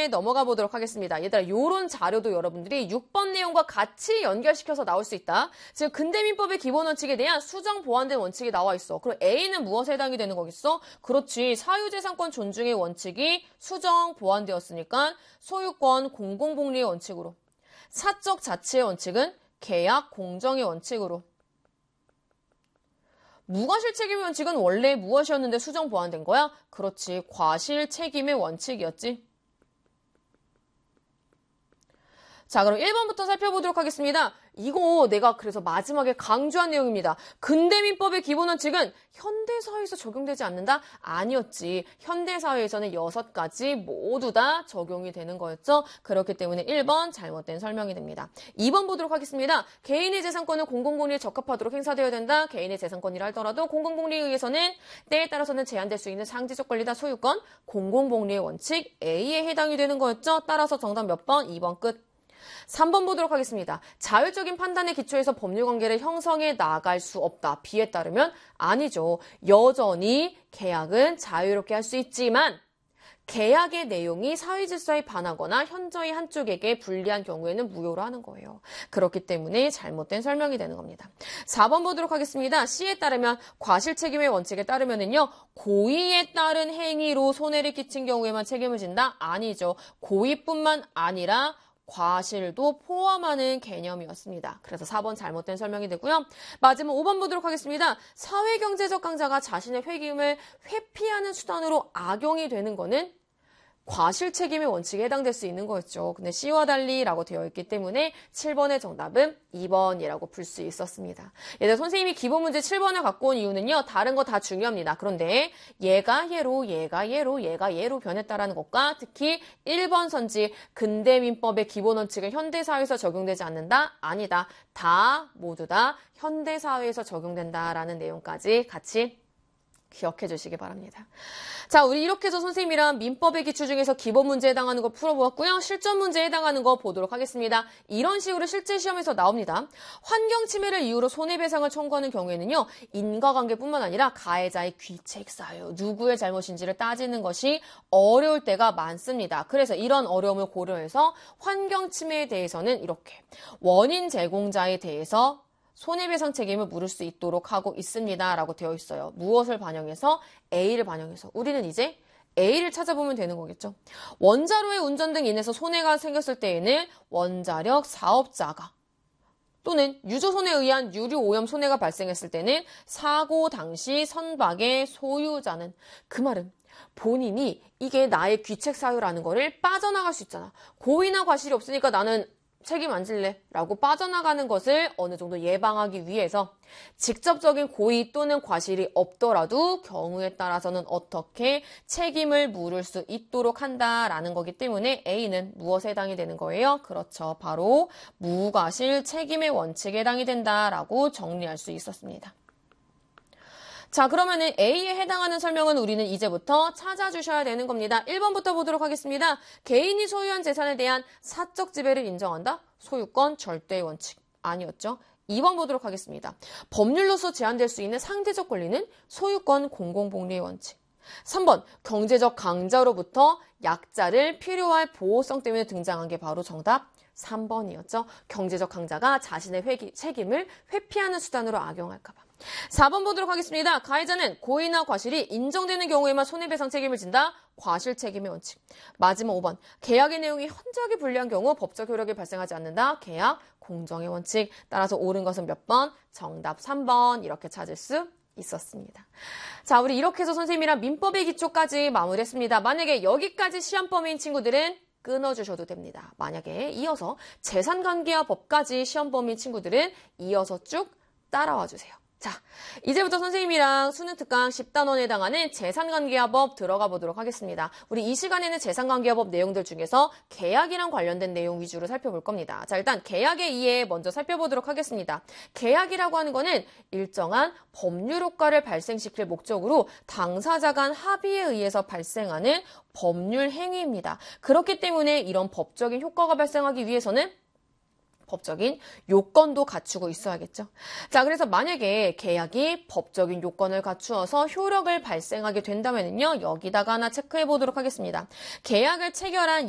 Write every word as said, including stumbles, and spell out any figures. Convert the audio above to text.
문제 넘어가 보도록 하겠습니다. 얘들아, 요런 자료도 여러분들이 육 번 내용과 같이 연결시켜서 나올 수 있다. 즉, 근대민법의 기본 원칙에 대한 수정 보완된 원칙이 나와 있어. 그럼 A는 무엇에 해당이 되는 거겠어? 그렇지. 사유재산권 존중의 원칙이 수정 보완되었으니까 소유권 공공복리의 원칙으로. 사적 자치의 원칙은 계약 공정의 원칙으로. 무과실 책임의 원칙은 원래 무엇이었는데 수정 보완된 거야? 그렇지. 과실 책임의 원칙이었지. 자, 그럼 일 번부터 살펴보도록 하겠습니다. 이거 내가 그래서 마지막에 강조한 내용입니다. 근대민법의 기본 원칙은 현대사회에서 적용되지 않는다? 아니었지. 현대사회에서는 여섯 가지 모두 다 적용이 되는 거였죠. 그렇기 때문에 일 번 잘못된 설명이 됩니다. 이 번 보도록 하겠습니다. 개인의 재산권은 공공복리에 적합하도록 행사되어야 된다. 개인의 재산권이라 하더라도 공공복리에 의해서는 때에 따라서는 제한될 수 있는 상지적 권리다. 소유권, 공공복리의 원칙 A에 해당이 되는 거였죠. 따라서 정답 몇 번? 이 번 끝. 삼 번 보도록 하겠습니다. 자율적인 판단에 기초해서 법률관계를 형성해 나갈 수 없다. B에 따르면 아니죠. 여전히 계약은 자유롭게 할 수 있지만 계약의 내용이 사회질서에 반하거나 현저히 한쪽에게 불리한 경우에는 무효로 하는 거예요. 그렇기 때문에 잘못된 설명이 되는 겁니다. 사 번 보도록 하겠습니다. C에 따르면 과실책임의 원칙에 따르면은요. 고의에 따른 행위로 손해를 끼친 경우에만 책임을 진다? 아니죠. 고의뿐만 아니라 과실도 포함하는 개념이었습니다. 그래서 사 번 잘못된 설명이 되고요. 마지막 오 번 보도록 하겠습니다. 사회경제적 강자가 자신의 회임을 회피하는 수단으로 악용이 되는 거는 과실 책임의 원칙에 해당될 수 있는 거였죠. 근데 C와 달리 라고 되어 있기 때문에 칠 번의 정답은 이 번이라고 풀 수 있었습니다. 얘들 선생님이 기본 문제 칠 번을 갖고 온 이유는요. 다른 거 다 중요합니다. 그런데 얘가 얘로 얘가 얘로 얘가 얘로 변했다라는 것과 특히 일 번 선지 근대민법의 기본 원칙은 현대사회에서 적용되지 않는다? 아니다. 다 모두 다 현대사회에서 적용된다라는 내용까지 같이 기억해 주시기 바랍니다. 자, 우리 이렇게 해서 선생님이랑 민법의 기출 중에서 기본 문제에 해당하는 거 풀어보았고요. 실전 문제에 해당하는 거 보도록 하겠습니다. 이런 식으로 실제 시험에서 나옵니다. 환경 침해를 이유로 손해배상을 청구하는 경우에는요. 인과관계뿐만 아니라 가해자의 귀책 사유, 누구의 잘못인지를 따지는 것이 어려울 때가 많습니다. 그래서 이런 어려움을 고려해서 환경 침해에 대해서는 이렇게 원인 제공자에 대해서 손해배상 책임을 물을 수 있도록 하고 있습니다. 라고 되어 있어요. 무엇을 반영해서? A를 반영해서. 우리는 이제 A를 찾아보면 되는 거겠죠. 원자로의 운전 등 인해서 손해가 생겼을 때에는 원자력 사업자가 또는 유조선에 의한 유류 오염 손해가 발생했을 때는 사고 당시 선박의 소유자는 그 말은 본인이 이게 나의 귀책 사유라는 거를 빠져나갈 수 있잖아. 고의나 과실이 없으니까 나는 책임 안 질래 라고 빠져나가는 것을 어느 정도 예방하기 위해서 직접적인 고의 또는 과실이 없더라도 경우에 따라서는 어떻게 책임을 물을 수 있도록 한다라는 거기 때문에 A는 무엇에 해당이 되는 거예요? 그렇죠. 바로 무과실 책임의 원칙에 해당이 된다라고 정리할 수 있었습니다. 자, 그러면은 A에 해당하는 설명은 우리는 이제부터 찾아주셔야 되는 겁니다. 일 번부터 보도록 하겠습니다. 개인이 소유한 재산에 대한 사적 지배를 인정한다? 소유권 절대의 원칙 아니었죠. 이 번 보도록 하겠습니다. 법률로서 제한될 수 있는 상대적 권리는 소유권 공공복리의 원칙. 삼 번 경제적 강자로부터 약자를 필요할 보호성 때문에 등장한 게 바로 정답 삼 번이었죠. 경제적 강자가 자신의 회기, 책임을 회피하는 수단으로 악용할까 봐. 사 번 보도록 하겠습니다. 가해자는 고의나 과실이 인정되는 경우에만 손해배상 책임을 진다. 과실 책임의 원칙. 마지막 오 번. 계약의 내용이 현저하게 불리한 경우 법적 효력이 발생하지 않는다. 계약 공정의 원칙. 따라서 옳은 것은 몇 번? 정답 삼 번 이렇게 찾을 수 있었습니다. 자, 우리 이렇게 해서 선생님이랑 민법의 기초까지 마무리했습니다. 만약에 여기까지 시험 범위인 친구들은 끊어주셔도 됩니다. 만약에 이어서 재산관계와 법까지 시험 범위인 친구들은 이어서 쭉 따라와 주세요. 자, 이제부터 선생님이랑 수능 특강 십 단원에 해당하는 재산관계화법 들어가 보도록 하겠습니다. 우리 이 시간에는 재산관계화법 내용들 중에서 계약이랑 관련된 내용 위주로 살펴볼 겁니다. 자, 일단 계약의 이해 먼저 살펴보도록 하겠습니다. 계약이라고 하는 거는 일정한 법률 효과를 발생시킬 목적으로 당사자 간 합의에 의해서 발생하는 법률 행위입니다. 그렇기 때문에 이런 법적인 효과가 발생하기 위해서는 법적인 요건도 갖추고 있어야겠죠. 자, 그래서 만약에 계약이 법적인 요건을 갖추어서 효력을 발생하게 된다면요, 여기다가 하나 체크해 보도록 하겠습니다. 계약을 체결한